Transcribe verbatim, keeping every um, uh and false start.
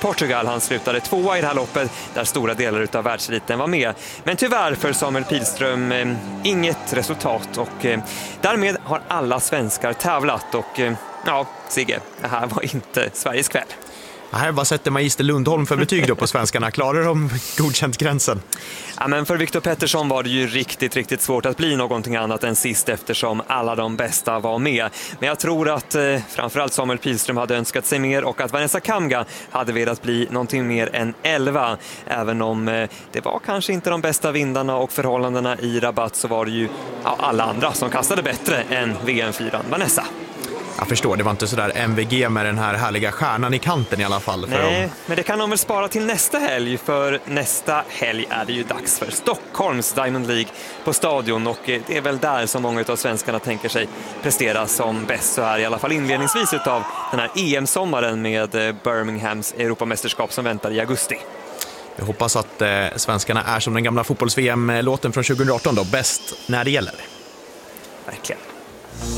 Portugal. Han slutade tvåa i det här loppet där stora delar av världseliten var med. Men tyvärr för Samuel Pihlström eh, inget resultat och eh, därmed har alla svenskar tävlat och eh, ja, Sigge, det här var inte Sveriges kväll. Här, vad sätter Magister Lundholm för betyg då på svenskarna? Klarar de godkänt gränsen? Ja, men för Viktor Pettersson var det ju riktigt, riktigt svårt att bli någonting annat än sist eftersom alla de bästa var med. Men jag tror att eh, framförallt Samuel Pihlström hade önskat sig mer och att Vanessa Kamga hade velat bli någonting mer än elva. Även om eh, det var kanske inte de bästa vindarna och förhållandena i Rabat så var det ju ja, alla andra som kastade bättre än V M fyra Vanessa. Jag förstår, det var inte sådär M V G med den här härliga stjärnan i kanten i alla fall. För Nej, dem. men det kan de väl spara till nästa helg, för nästa helg är det ju dags för Stockholms Diamond League på Stadion och det är väl där som många av svenskarna tänker sig prestera som bäst så här i alla fall inledningsvis av den här E M-sommaren med Birminghams Europamästerskap som väntar i augusti. Jag hoppas att eh, svenskarna är som den gamla fotbolls-V M-låten från tjugoarton då, bäst när det gäller. Verkligen.